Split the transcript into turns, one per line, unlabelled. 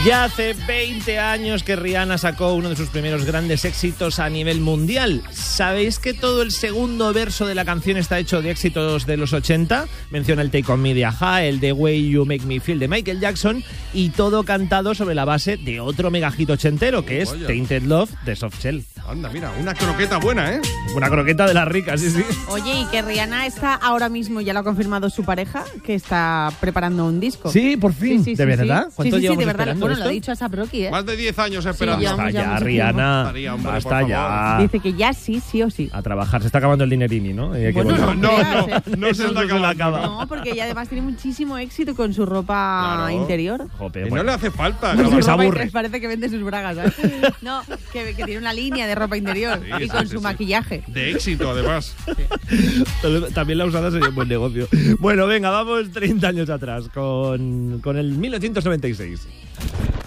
Ya hace 20 años que Rihanna sacó uno de sus primeros grandes éxitos a nivel mundial. ¿Sabéis que todo el segundo verso de la canción está hecho de éxitos de los 80? Menciona el Take On Me de A-ha, el The Way You Make Me Feel de Michael Jackson, y todo cantado sobre la base de otro megahit ochentero, que es Tainted Love de Softshell.
Anda, mira, una croqueta buena, ¿eh?
Una croqueta de las ricas, sí, sí.
Oye, y que Rihanna está ahora mismo, ya lo ha confirmado su pareja, que está preparando un disco.
Sí, por fin.
Sí,
¿De verdad?
Sí,
¿Cuánto
sí,
llevamos
de verdad.
esperando
Bueno,
esto?
lo ha dicho ASAP Rocky, ¿eh?
Más de 10 años esperando.
Sí,
Basta ya,
mucho
Rihanna.
Estaría, hombre,
Basta
por
ya.
favor.
Dice que ya sí o sí.
A trabajar. Se está acabando el dinerini, ¿no? Hay que
Bueno,
volver.
no creas, ¿eh?
No se está acabando.
No, porque ella además tiene muchísimo éxito con su ropa
Claro.
interior.
Jope,
Y
bueno.
no le hace falta.
No,
Su
que se
ropa
aburre.
interior, parece que vende sus bragas, ¿sabes? No, que tiene una línea de ropa interior
Sí,
y
sí,
con
sí,
su
sí.
maquillaje.
De éxito, además.
También la usada sería un buen negocio. Bueno, venga, vamos 30 años atrás con el 1996.